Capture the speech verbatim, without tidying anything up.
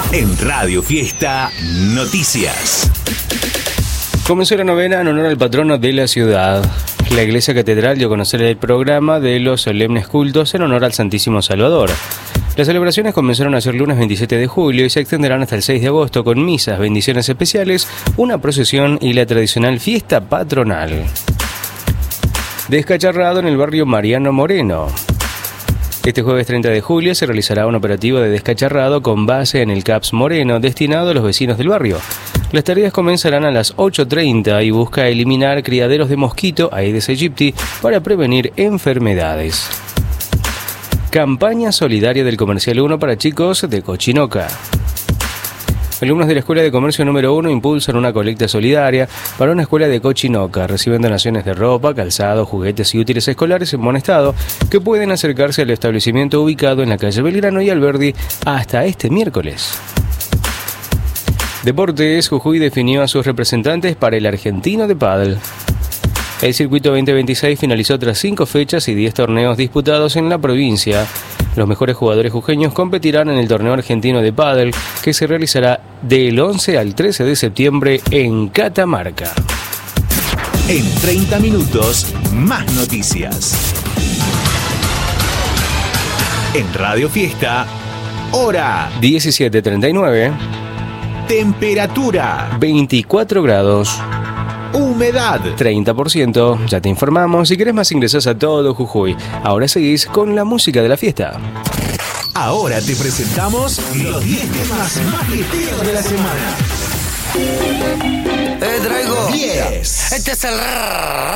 En Radio Fiesta Noticias. Comenzó la novena en honor al patrono de la ciudad. La Iglesia Catedral dio a conocer el programa de los solemnes cultos en honor al Santísimo Salvador. Las celebraciones comenzaron ayer lunes veintisiete de julio y se extenderán hasta el seis de agosto con misas, bendiciones especiales, una procesión y la tradicional fiesta patronal. Descacharrado en el barrio Mariano Moreno. Este jueves treinta de julio se realizará un operativo de descacharrado con base en el C A P S Moreno destinado a los vecinos del barrio. Las tareas comenzarán a las ocho treinta y busca eliminar criaderos de mosquito Aedes aegypti para prevenir enfermedades. Campaña solidaria del Comercial uno para chicos de Cochinoca. Alumnos de la Escuela de Comercio número uno impulsan una colecta solidaria para una escuela de Cochinoca. Reciben donaciones de ropa, calzado, juguetes y útiles escolares en buen estado que pueden acercarse al establecimiento ubicado en la calle Belgrano y Alberdi hasta este miércoles. Deportes, Jujuy definió a sus representantes para el Argentino de Pádel. El circuito veinte veintiséis finalizó tras cinco fechas y diez torneos disputados en la provincia. Los mejores jugadores jujeños competirán en el torneo argentino de pádel que se realizará del once al trece de septiembre en Catamarca. En treinta minutos, más noticias. En Radio Fiesta, hora diecisiete treinta y nueve. Temperatura veinticuatro grados. Humedad treinta por ciento. Ya te informamos. Si querés más, ingresás a Todo Jujuy. Ahora seguís con la música de la fiesta. Ahora te presentamos los diez temas más fiesteros de la semana. Eh, traigo. diez. Este es el